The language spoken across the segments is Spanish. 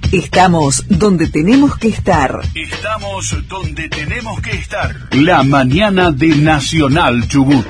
Estamos donde tenemos que estar. Estamos donde tenemos que estar. La mañana de Nacional Chubut.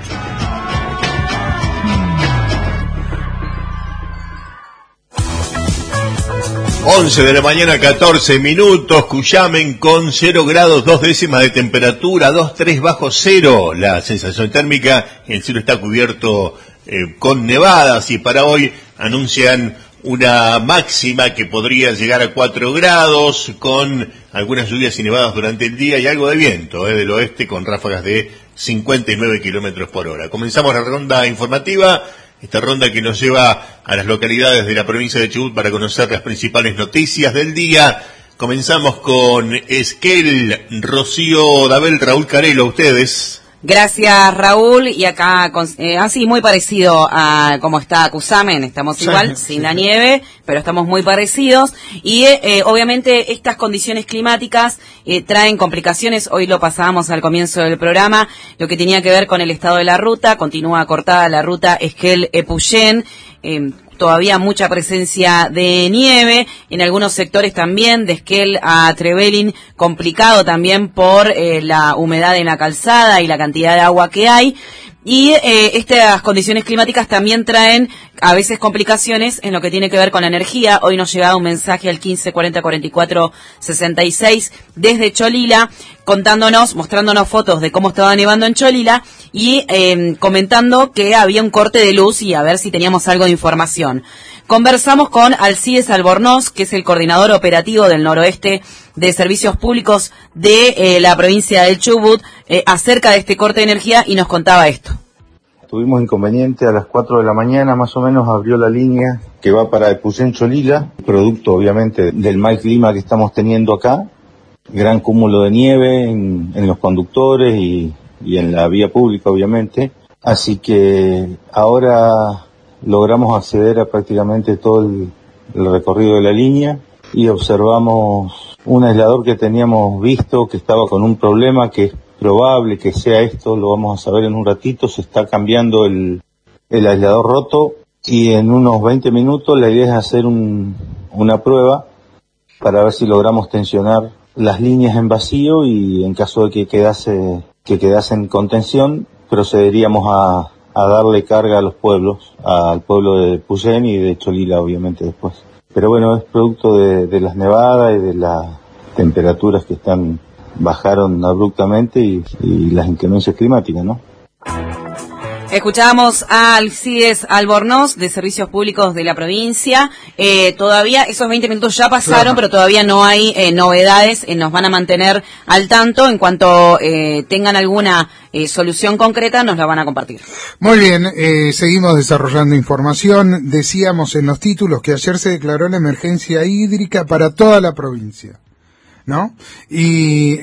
11 de la mañana, 14 minutos, Cuyamen con 0 grados, 2 décimas de temperatura, 2,3 bajo cero. La sensación térmica, el cielo está cubierto con nevadas y para hoy anuncian una máxima que podría llegar a 4 grados, con algunas lluvias y nevadas durante el día y algo de viento del oeste con ráfagas de 59 kilómetros por hora. Comenzamos la ronda informativa. Esta ronda que nos lleva a las localidades de la provincia de Chubut para conocer las principales noticias del día. Comenzamos con Esquel, Rocío, Dabel, Raúl Carelo, ustedes. Gracias, Raúl, y acá, así muy parecido a como está Cusamen, estamos igual, sin la nieve, pero estamos muy parecidos, y obviamente estas condiciones climáticas traen complicaciones. Hoy lo pasábamos al comienzo del programa, lo que tenía que ver con el estado de la ruta. Continúa cortada la ruta Esquel-Epuyén, todavía mucha presencia de nieve, en algunos sectores también, de Esquel a Trevelin, complicado también por la humedad en la calzada y la cantidad de agua que hay. Y estas condiciones climáticas también traen a veces complicaciones en lo que tiene que ver con la energía. Hoy nos llegaba un mensaje al 15 40 44 66 desde Cholila, mostrándonos fotos de cómo estaba nevando en Cholila y comentando que había un corte de luz y a ver si teníamos algo de información. Conversamos con Alcides Albornoz, que es el coordinador operativo del noroeste de servicios públicos de la provincia del Chubut, acerca de este corte de energía, y nos contaba esto. Tuvimos inconveniente a las 4 de la mañana, más o menos abrió la línea que va para Epuyén Cholila, producto obviamente del mal clima que estamos teniendo acá, gran cúmulo de nieve en los conductores y en la vía pública obviamente, así que ahora logramos acceder a prácticamente todo el recorrido de la línea y observamos un aislador que teníamos visto que estaba con un problema, que es probable que sea esto, lo vamos a saber en un ratito. Se está cambiando el aislador roto y en unos 20 minutos la idea es hacer una prueba para ver si logramos tensionar las líneas en vacío, y en caso de que quedase en contención procederíamos a darle carga a los pueblos, al pueblo de Epuyén y de Cholila obviamente después. Pero bueno, es producto de las nevadas y de las temperaturas que bajaron abruptamente y las inclemencias climáticas, ¿no? Escuchábamos a Alcides Albornoz, de Servicios Públicos de la provincia. Todavía esos 20 minutos ya pasaron, pero todavía no hay novedades. Nos van a mantener al tanto. En cuanto tengan alguna solución concreta, nos la van a compartir. Muy bien, seguimos desarrollando información. Decíamos en los títulos que ayer se declaró la emergencia hídrica para toda la provincia, ¿no? Y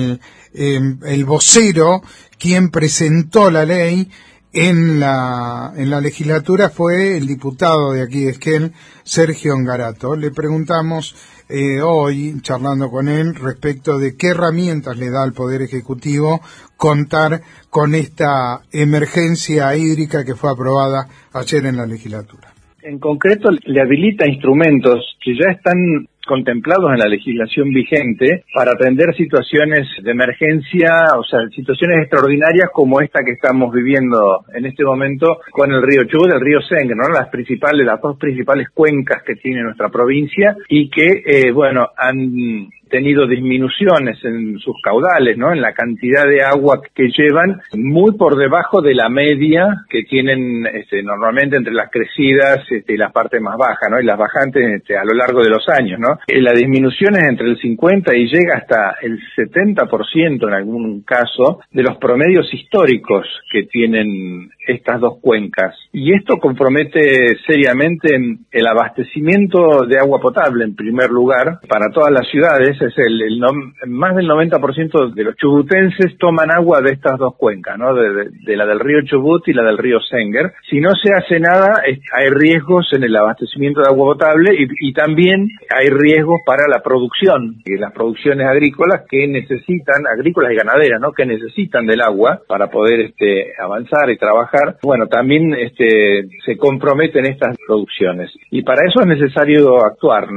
el vocero, quien presentó la ley en la legislatura, fue el diputado de aquí de Esquel, Sergio Ngarato. Le preguntamos hoy, charlando con él, respecto de qué herramientas le da al Poder Ejecutivo contar con esta emergencia hídrica que fue aprobada ayer en la legislatura. En concreto, le habilita instrumentos que ya están contemplados en la legislación vigente para atender situaciones de emergencia, o sea, situaciones extraordinarias como esta que estamos viviendo en este momento con el río Chubut, el río Sengre, ¿no? Las dos principales cuencas que tiene nuestra provincia y que, han tenido disminuciones en sus caudales, ¿no? En la cantidad de agua que llevan, muy por debajo de la media que tienen normalmente entre las crecidas y la parte más baja, ¿no? Y las bajantes a lo largo de los años, ¿no? La disminución es entre el 50 y llega hasta el 70% en algún caso de los promedios históricos que tienen estas dos cuencas. Y esto compromete seriamente el abastecimiento de agua potable, en primer lugar, para todas las ciudades. Es más del 90% de los chubutenses toman agua de estas dos cuencas, ¿no? De la del río Chubut y la del río Sengre. Si no se hace nada, hay riesgos en el abastecimiento de agua potable y también hay riesgos para la producción, las producciones agrícolas agrícolas y ganaderas, ¿no? Que necesitan del agua para poder avanzar y trabajar. Bueno, también se comprometen estas producciones. Y para eso es necesario actuar, ¿no?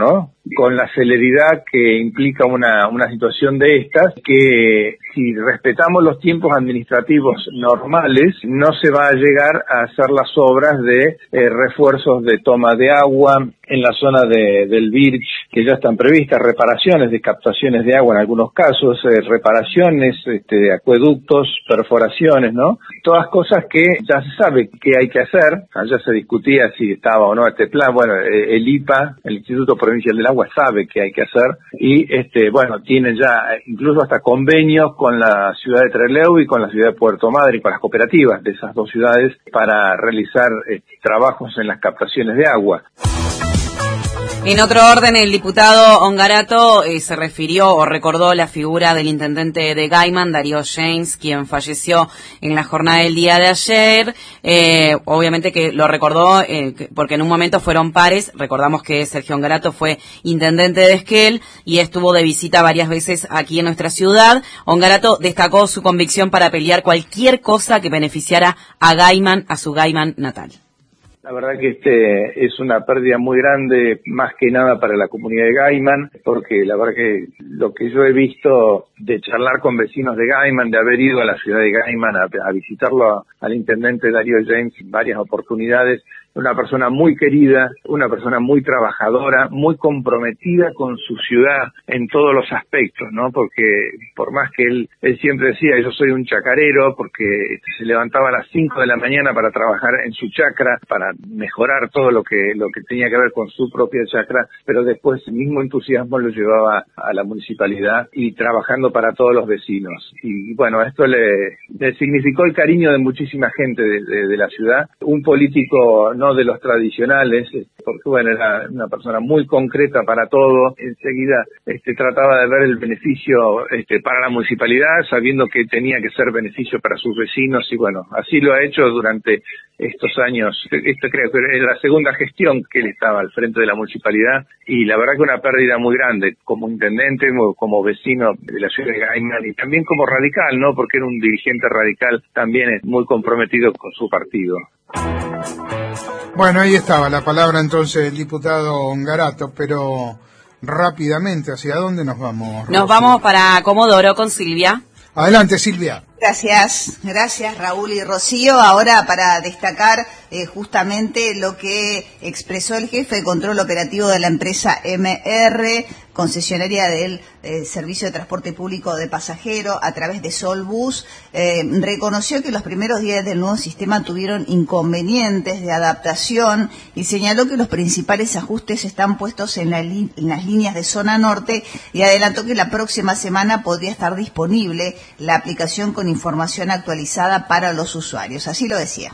con la celeridad que implica una situación de estas, que si respetamos los tiempos administrativos normales, no se va a llegar a hacer las obras de refuerzos de toma de agua en la zona del Birch, que ya están previstas, reparaciones de captaciones de agua en algunos casos, reparaciones de acueductos, perforaciones, ¿no? Todas cosas que ya se sabe que hay que hacer. Allá se discutía si estaba o no este plan. Bueno, el IPA, el Instituto Provincial del Agua, sabe que hay que hacer y, tienen ya incluso hasta convenios con la ciudad de Trelew y con la ciudad de Puerto Madre y con las cooperativas de esas dos ciudades para realizar trabajos en las captaciones de agua. En otro orden, el diputado Ongarato se refirió o recordó la figura del intendente de Gaiman, Darío James, quien falleció en la jornada del día de ayer. Obviamente que lo recordó porque en un momento fueron pares. Recordamos que Sergio Ongarato fue intendente de Esquel y estuvo de visita varias veces aquí en nuestra ciudad. Ongarato destacó su convicción para pelear cualquier cosa que beneficiara a Gaiman, a su Gaiman natal. La verdad que es una pérdida muy grande, más que nada para la comunidad de Gaiman, porque la verdad que lo que yo he visto de charlar con vecinos de Gaiman, de haber ido a la ciudad de Gaiman a visitarlo al intendente Darío James en varias oportunidades, una persona muy querida, una persona muy trabajadora, muy comprometida con su ciudad en todos los aspectos, ¿no? Porque por más que él siempre decía, yo soy un chacarero, porque se levantaba a las 5 de la mañana para trabajar en su chacra, para mejorar todo lo que tenía que ver con su propia chacra, pero después el mismo entusiasmo lo llevaba a la municipalidad y trabajando para todos los vecinos. Y bueno, esto le significó el cariño de muchísima gente de la ciudad. Un político no de los tradicionales, porque bueno, era una persona muy concreta para todo. Enseguida trataba de ver el beneficio para la municipalidad, sabiendo que tenía que ser beneficio para sus vecinos, y bueno, así lo ha hecho durante estos años. Creo que es la segunda gestión que él estaba al frente de la municipalidad, y la verdad que una pérdida muy grande como intendente, como vecino de la ciudad de Gaiman, y también como radical, ¿no? Porque era un dirigente radical, también es muy comprometido con su partido. Bueno, ahí estaba la palabra entonces del diputado Ongarato, pero rápidamente, ¿hacia dónde nos vamos? Nos vamos para Comodoro con Silvia. Adelante, Silvia. Gracias Raúl y Rocío. Ahora para destacar justamente lo que expresó el jefe de control operativo de la empresa MR, concesionaria del servicio de transporte público de pasajeros a través de Solbus, reconoció que los primeros días del nuevo sistema tuvieron inconvenientes de adaptación y señaló que los principales ajustes están puestos en las líneas de zona norte, y adelantó que la próxima semana podría estar disponible la aplicación con información actualizada para los usuarios. Así lo decía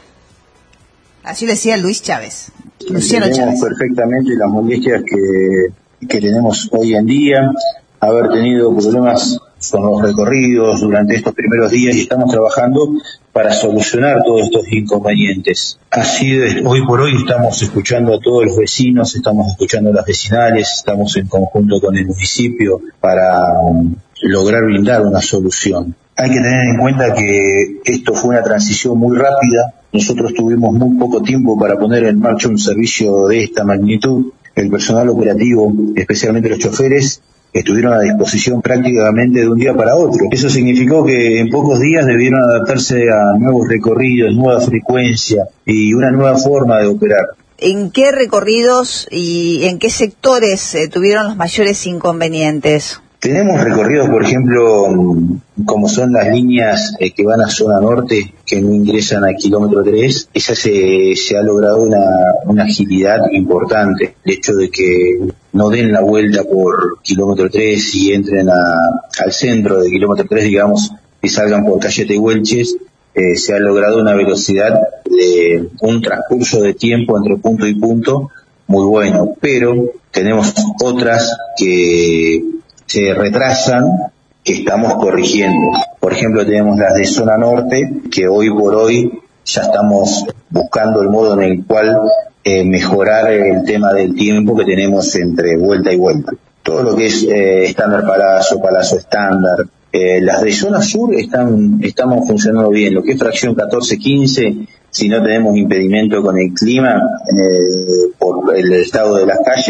Luis Chávez. Luciano Chávez. Perfectamente las molestias que tenemos hoy en día, haber tenido problemas con los recorridos durante estos primeros días, y estamos trabajando para solucionar todos estos inconvenientes. Así de hoy por hoy estamos escuchando a todos los vecinos, estamos escuchando a las vecinales, estamos en conjunto con el municipio para lograr brindar una solución. Hay que tener en cuenta que esto fue una transición muy rápida. Nosotros tuvimos muy poco tiempo para poner en marcha un servicio de esta magnitud. El personal operativo, especialmente los choferes, estuvieron a disposición prácticamente de un día para otro. Eso significó que en pocos días debieron adaptarse a nuevos recorridos, nueva frecuencia y una nueva forma de operar. ¿En qué recorridos y en qué sectores tuvieron los mayores inconvenientes? Tenemos recorridos, por ejemplo, como son las líneas que van a zona norte, que no ingresan a kilómetro 3, esa se ha logrado una agilidad importante. El hecho de que no den la vuelta por kilómetro 3 y entren al centro de kilómetro 3, digamos, y salgan por calle Tehuelches, se ha logrado una velocidad de un transcurso de tiempo entre punto y punto muy bueno, pero tenemos otras que se retrasan, que estamos corrigiendo. Por ejemplo, tenemos las de zona norte, que hoy por hoy ya estamos buscando el modo en el cual mejorar el tema del tiempo que tenemos entre vuelta y vuelta. Todo lo que es estándar Palazzo estándar. Las de zona sur estamos funcionando bien. Lo que es fracción 14-15, si no tenemos impedimento con el clima, por el estado de las calles,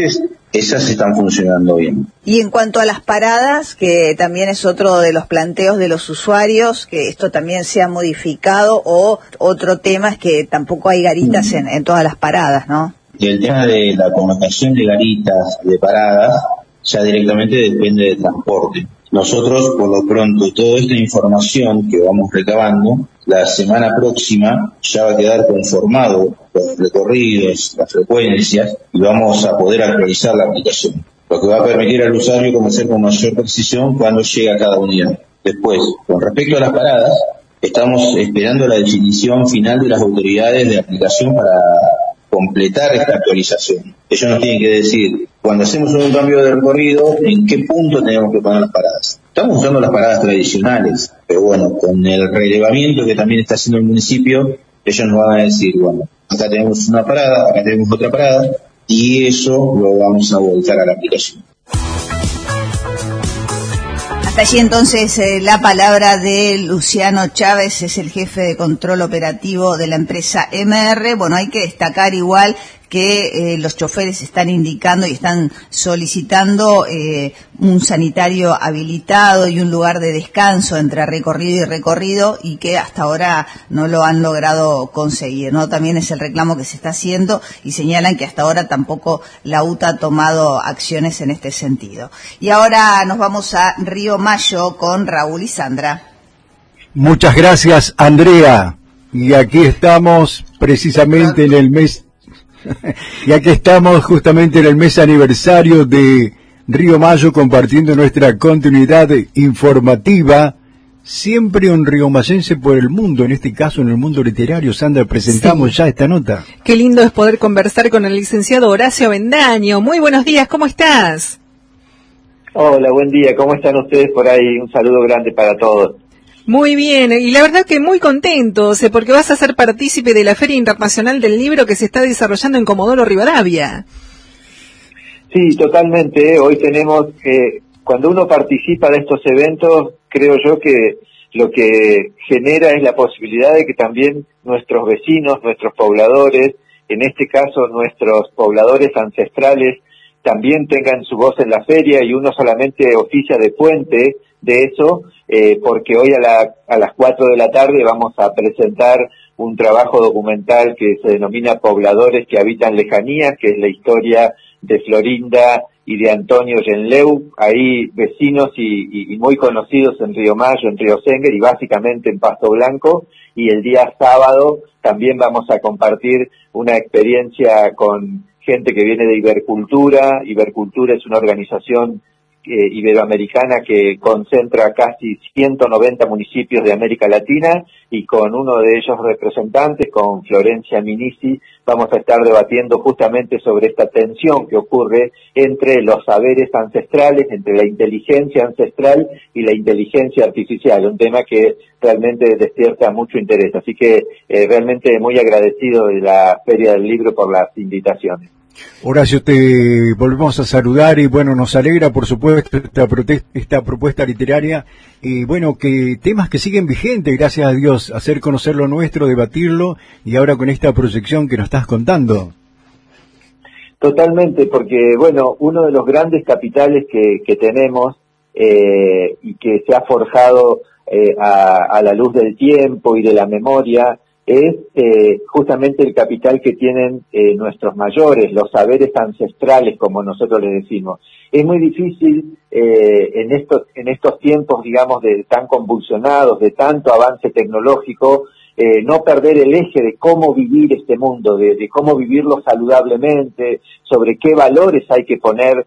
esas están funcionando bien. Y en cuanto a las paradas, que también es otro de los planteos de los usuarios, que esto también se ha modificado, o otro tema es que tampoco hay garitas en todas las paradas, ¿no? Y el tema de la comunicación de garitas, de paradas, ya directamente depende del transporte. Nosotros, por lo pronto, toda esta información que vamos recabando, la semana próxima ya va a quedar conformado los recorridos, las frecuencias, y vamos a poder actualizar la aplicación, lo que va a permitir al usuario conocer con mayor precisión cuándo llega a cada unidad. Después, con respecto a las paradas, estamos esperando la definición final de las autoridades de aplicación para completar esta actualización. Ellos nos tienen que decir, cuando hacemos un cambio de recorrido, en qué punto tenemos que poner las paradas. Estamos usando las paradas tradicionales, pero bueno, con el relevamiento que también está haciendo el municipio, ellos nos van a decir, bueno, acá tenemos una parada, acá tenemos otra parada, y eso lo vamos a volcar a la aplicación. Hasta allí entonces la palabra de Luciano Chávez, es el jefe de control operativo de la empresa MR. Bueno, hay que destacar igual que los choferes están indicando y están solicitando un sanitario habilitado y un lugar de descanso entre recorrido y recorrido, y que hasta ahora no lo han logrado conseguir, ¿no? También es el reclamo que se está haciendo, y señalan que hasta ahora tampoco la UTA ha tomado acciones en este sentido. Y ahora nos vamos a Río Mayo con Raúl y Sandra. Muchas gracias, Andrea. Y aquí estamos precisamente en el mes y aquí estamos justamente en el mes aniversario de Río Mayo, compartiendo nuestra continuidad informativa, siempre un riomayense por el mundo, en este caso en el mundo literario. Sandra, presentamos ya esta nota. Qué lindo es poder conversar con el licenciado Horacio Avendaño. Muy buenos días, ¿cómo estás? Hola, buen día, ¿cómo están ustedes por ahí? Un saludo grande para todos. Muy bien, y la verdad que muy contentos, porque vas a ser partícipe de la Feria Internacional del Libro que se está desarrollando en Comodoro Rivadavia. Sí, totalmente. Hoy tenemos que, cuando uno participa de estos eventos, creo yo que lo que genera es la posibilidad de que también nuestros vecinos, nuestros pobladores, en este caso nuestros pobladores ancestrales, también tengan su voz en la feria, y uno solamente oficia de puente de eso, porque hoy a las 4 de la tarde vamos a presentar un trabajo documental que se denomina Pobladores que habitan lejanías, que es la historia de Florinda y de Antonio Genleu, ahí vecinos y muy conocidos en Río Mayo, en Río Senguer y básicamente en Pasto Blanco. Y el día sábado también vamos a compartir una experiencia con gente que viene de Ibercultura. Ibercultura es una organización iberoamericana que concentra casi 190 municipios de América Latina, y con uno de ellos representantes, con Florencia Minisi, vamos a estar debatiendo justamente sobre esta tensión que ocurre entre los saberes ancestrales, entre la inteligencia ancestral y la inteligencia artificial, un tema que realmente despierta mucho interés. Así que realmente muy agradecido de la Feria del Libro por las invitaciones. Horacio, te volvemos a saludar, y bueno, nos alegra por supuesto esta propuesta literaria, y bueno, que temas que siguen vigentes, gracias a Dios, hacer conocer lo nuestro, debatirlo, y ahora con esta proyección que nos estás contando. Totalmente, porque bueno, uno de los grandes capitales que tenemos y que se ha forjado a la luz del tiempo y de la memoria, es justamente el capital que tienen nuestros mayores, los saberes ancestrales, como nosotros les decimos. Es muy difícil en estos tiempos, digamos, de tan convulsionados, de tanto avance tecnológico, no perder el eje de cómo vivir este mundo, de cómo vivirlo saludablemente, sobre qué valores hay que poner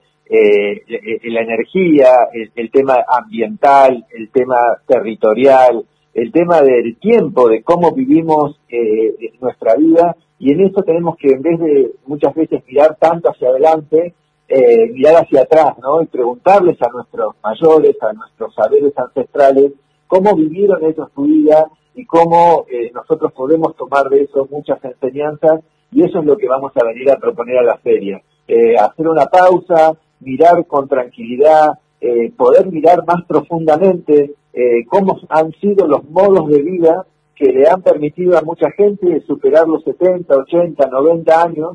la energía, el tema ambiental, el tema territorial, el tema del tiempo, de cómo vivimos nuestra vida, y en eso tenemos que, en vez de muchas veces mirar tanto hacia adelante, mirar hacia atrás, ¿no? Y preguntarles a nuestros mayores, a nuestros saberes ancestrales, cómo vivieron ellos su vida y cómo nosotros podemos tomar de eso muchas enseñanzas, y eso es lo que vamos a venir a proponer a la feria. Hacer una pausa, mirar con tranquilidad, poder mirar más profundamente cómo han sido los modos de vida que le han permitido a mucha gente superar los 70, 80, 90 años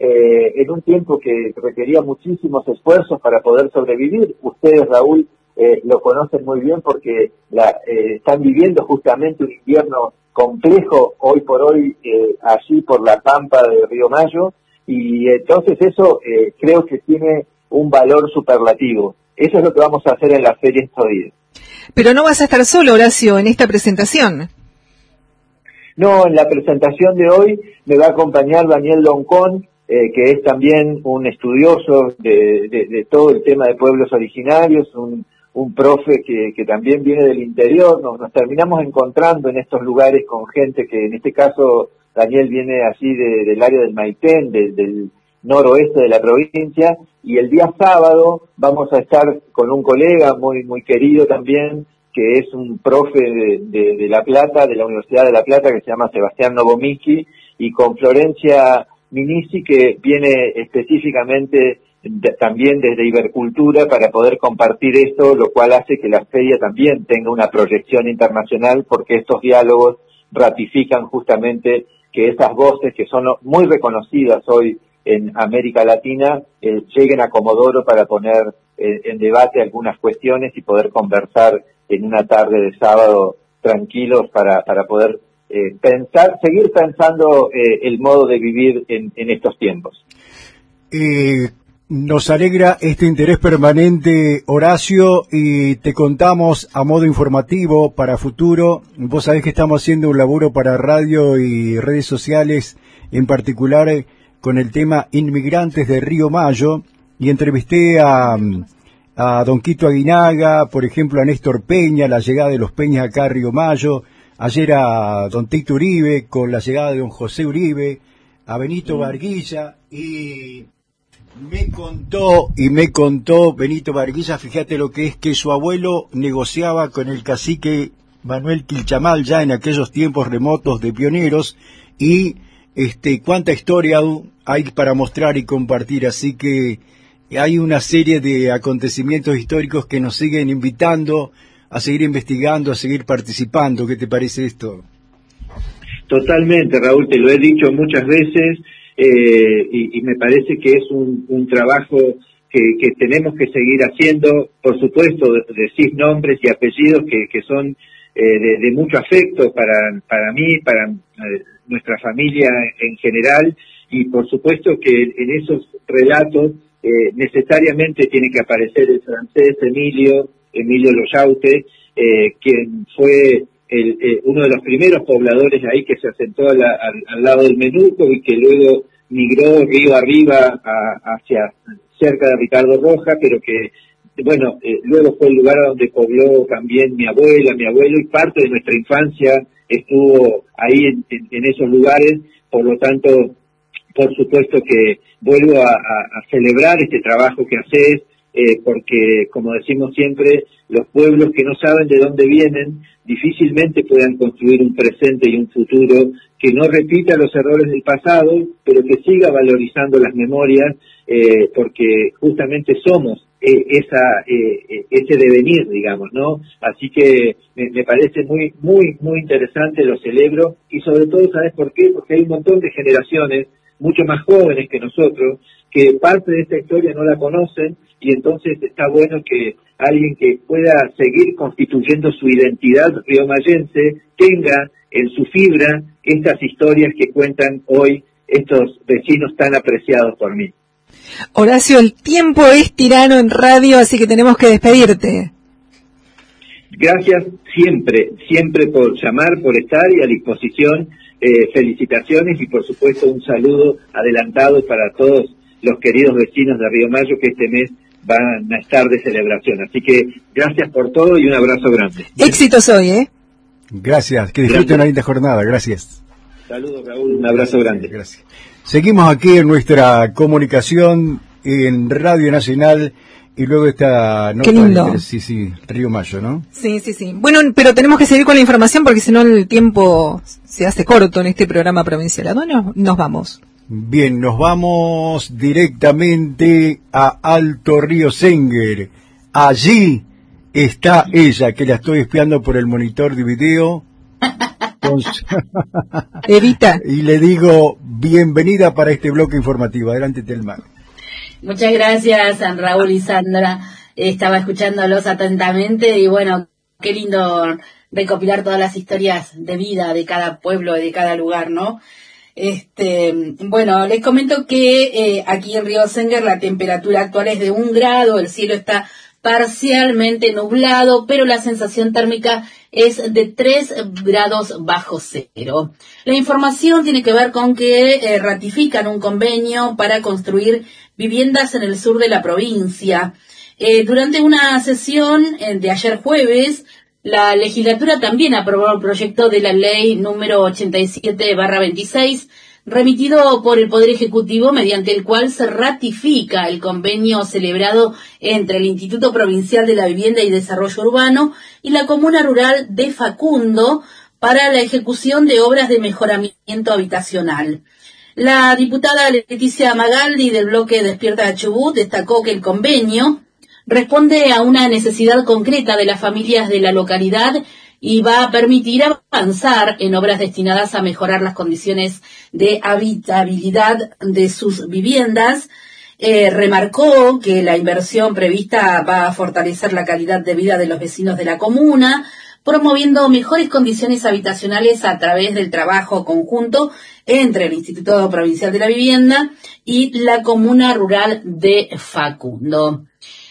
en un tiempo que requería muchísimos esfuerzos para poder sobrevivir. Ustedes, Raúl, lo conocen muy bien porque están viviendo justamente un invierno complejo hoy por hoy allí por la pampa de Río Mayo, y entonces eso creo que tiene un valor superlativo. Eso es lo que vamos a hacer en la feria estos días. Pero no vas a estar solo, Horacio, en esta presentación. No, en la presentación de hoy me va a acompañar Daniel Loncón, que es también un estudioso de todo el tema de pueblos originarios, un profe que también viene del interior. Nos terminamos encontrando en estos lugares con gente que, en este caso, Daniel viene así del área del Maitén, del noroeste de la provincia, y el día sábado vamos a estar con un colega muy muy querido también, que es un profe de La Plata, de la Universidad de La Plata, que se llama Sebastián Novomichi, y con Florencia Minisi, que viene específicamente también desde Ibercultura para poder compartir esto, lo cual hace que la feria también tenga una proyección internacional, porque estos diálogos ratifican justamente que esas voces que son muy reconocidas hoy en América Latina lleguen a Comodoro para poner en debate algunas cuestiones y poder conversar en una tarde de sábado tranquilos para poder seguir pensando el modo de vivir en estos tiempos. Nos alegra este interés permanente, Horacio, y te contamos a modo informativo para futuro. Vos sabés que estamos haciendo un laburo para radio y redes sociales, en particular con el tema Inmigrantes de Río Mayo, y entrevisté a don Quito Aguinaga, por ejemplo a Néstor Peña, la llegada de los Peñas acá a Río Mayo, ayer a don Tito Uribe con la llegada de don José Uribe, a Benito Barguilla, y me contó Benito Barguilla, fíjate lo que es, que su abuelo negociaba con el cacique Manuel Quilchamal ya en aquellos tiempos remotos de pioneros, y cuánta historia hay para mostrar y compartir, así que hay una serie de acontecimientos históricos que nos siguen invitando a seguir investigando, a seguir participando. ¿Qué te parece esto? Totalmente, Raúl, te lo he dicho muchas veces, y me parece que es un trabajo que tenemos que seguir haciendo. Por supuesto, decís nombres y apellidos que son de mucho afecto para mí, para nuestra familia en general, y por supuesto que en esos relatos necesariamente tiene que aparecer el francés Emilio Loyaute, quien fue uno de los primeros pobladores ahí, que se asentó al lado del Menuco y que luego migró río arriba hacia cerca de Ricardo Roja, pero que luego fue el lugar donde pobló también mi abuela, mi abuelo, y parte de nuestra infancia estuvo ahí en esos lugares. Por lo tanto, por supuesto que vuelvo a celebrar este trabajo que haces, porque, como decimos siempre, los pueblos que no saben de dónde vienen difícilmente puedan construir un presente y un futuro que no repita los errores del pasado, pero que siga valorizando las memorias, porque justamente somos ese devenir, digamos, ¿no? Así que me parece muy, muy, muy interesante, lo celebro, y sobre todo, ¿sabes por qué? Porque hay un montón de generaciones mucho más jóvenes que nosotros, que parte de esta historia no la conocen, y entonces está bueno que alguien que pueda seguir constituyendo su identidad riomayense tenga en su fibra estas historias que cuentan hoy estos vecinos tan apreciados por mí. Horacio, el tiempo es tirano en radio, así que tenemos que despedirte. Gracias siempre por llamar, por estar y a disposición. Felicitaciones y por supuesto un saludo adelantado para todos los queridos vecinos de Río Mayo, que este mes van a estar de celebración. Así que gracias por todo y un abrazo grande. Éxitos hoy, ¿eh? Gracias, que disfruten una linda jornada, gracias. Saludos, Raúl, un abrazo grande. Gracias. Seguimos aquí en nuestra comunicación en Radio Nacional, y luego esta nota. Qué lindo. Sí, Río Mayo, ¿no? Sí. Bueno, pero tenemos que seguir con la información porque si no el tiempo se hace corto en este programa provincial. ¿A dónde nos vamos? Bien, nos vamos directamente a Alto Río Senguer. Allí está ella, que la estoy espiando por el monitor de video, Carlos. Evita. Y le digo bienvenida para este bloque informativo. Adelante, Telma. Muchas gracias, San Raúl y Sandra. Estaba escuchándolos atentamente y bueno, qué lindo recopilar todas las historias de vida de cada pueblo y de cada lugar, ¿no? Bueno, les comento que aquí en Río Senguer la temperatura actual es de 1 grado, el cielo está parcialmente nublado, pero la sensación térmica es de 3 grados bajo cero. La información tiene que ver con que ratifican un convenio para construir viviendas en el sur de la provincia. Durante una sesión de ayer jueves, la legislatura también aprobó el proyecto de la ley número 87/26, remitido por el Poder Ejecutivo, mediante el cual se ratifica el convenio celebrado entre el Instituto Provincial de la Vivienda y Desarrollo Urbano y la Comuna Rural de Facundo para la ejecución de obras de mejoramiento habitacional. La diputada Leticia Magaldi del bloque Despierta Chubut destacó que el convenio responde a una necesidad concreta de las familias de la localidad y va a permitir avanzar en obras destinadas a mejorar las condiciones de habitabilidad de sus viviendas. Remarcó que la inversión prevista va a fortalecer la calidad de vida de los vecinos de la comuna, promoviendo mejores condiciones habitacionales a través del trabajo conjunto entre el Instituto Provincial de la Vivienda y la Comuna Rural de Facundo.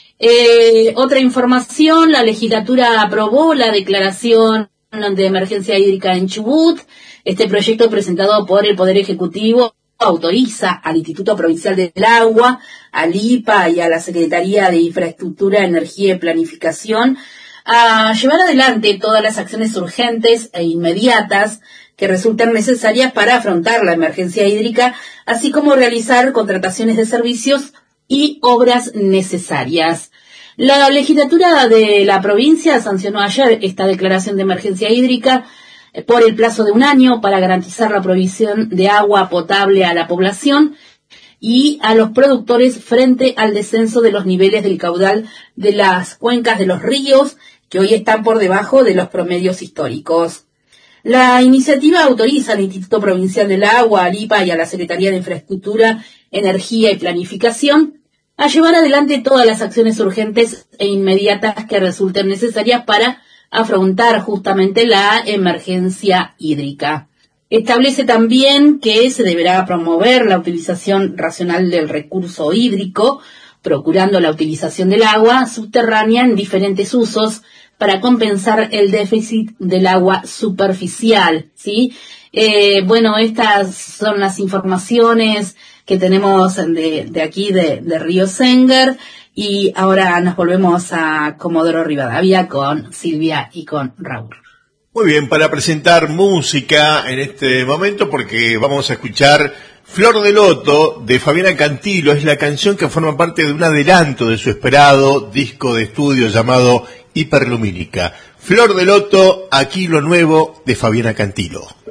Otra información, la legislatura aprobó la declaración de emergencia hídrica en Chubut. Este proyecto presentado por el Poder Ejecutivo autoriza al Instituto Provincial del Agua, al IPA y a la Secretaría de Infraestructura, Energía y Planificación a llevar adelante todas las acciones urgentes e inmediatas que resultan necesarias para afrontar la emergencia hídrica, así como realizar contrataciones de servicios y obras necesarias. La legislatura de la provincia sancionó ayer esta declaración de emergencia hídrica por el plazo de 1 año para garantizar la provisión de agua potable a la población y a los productores frente al descenso de los niveles del caudal de las cuencas de los ríos, que hoy están por debajo de los promedios históricos. La iniciativa autoriza al Instituto Provincial del Agua, al IPA y a la Secretaría de Infraestructura, Energía y Planificación a llevar adelante todas las acciones urgentes e inmediatas que resulten necesarias para afrontar justamente la emergencia hídrica. Establece también que se deberá promover la utilización racional del recurso hídrico, procurando la utilización del agua subterránea en diferentes usos para compensar el déficit del agua superficial, ¿sí? Bueno, estas son las informaciones que tenemos de aquí, de Río Senguer, y ahora nos volvemos a Comodoro Rivadavia con Silvia y con Raúl. Muy bien, para presentar música en este momento, porque vamos a escuchar Flor de Loto de Fabiana Cantilo. Es la canción que forma parte de un adelanto de su esperado disco de estudio llamado Hiperlumínica. Flor de Loto, aquí lo nuevo de Fabiana Cantilo.